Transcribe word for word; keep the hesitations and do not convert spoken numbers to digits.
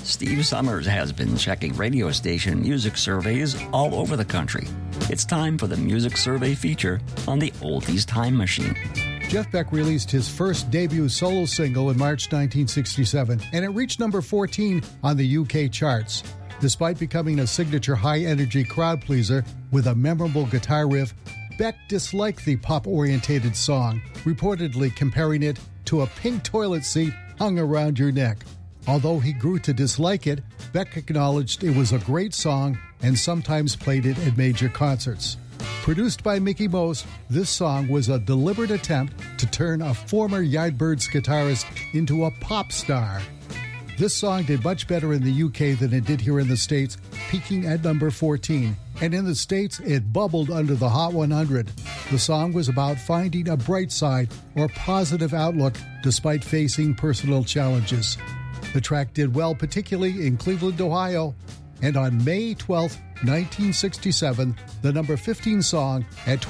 Steve Summers has been checking radio station music surveys all over the country. It's time for the Music Survey feature on the Oldies Time Machine. Jeff Beck released his first debut solo single in March nineteen sixty-seven, and it reached number fourteen on the U K charts. Despite becoming a signature high-energy crowd pleaser with a memorable guitar riff, Beck disliked the pop-orientated song, reportedly comparing it to a pink toilet seat hung around your neck. Although he grew to dislike it, Beck acknowledged it was a great song and sometimes played it at major concerts. Produced by Mickey Most, this song was a deliberate attempt to turn a former Yardbirds guitarist into a pop star. This song did much better in the U K than it did here in the States, peaking at number fourteen. And in the States, it bubbled under the Hot one hundred. The song was about finding a bright side or positive outlook despite facing personal challenges. The track did well, particularly in Cleveland, Ohio, and on May twelfth, nineteen sixty-seven, the number fifteen song at